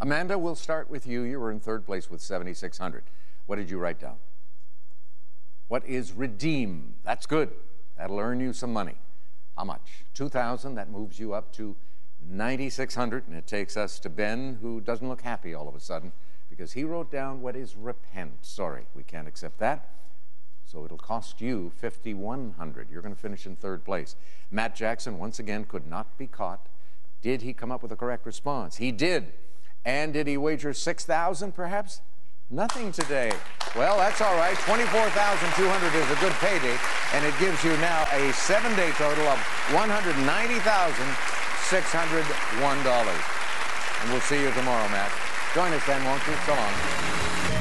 Amanda, we'll start with you. You were in third place with 7,600. What did you write down? What is redeem? That's good. That'll earn you some money. How much? 2,000. That moves you up to 9,600, and it takes us to Ben, who doesn't look happy all of a sudden because he wrote down what is repent. Sorry, we can't accept that. So it'll cost you 5,100. You're going to finish in third place. Matt Jackson, once again, could not be caught. Did he come up with a correct response? He did. And did he wager 6,000 perhaps? Nothing today. Well, that's all right. 24,200 is a good payday, and it gives you now a 7-day total of $190,601. And we'll see you tomorrow, Matt. Join us then, won't you? So long.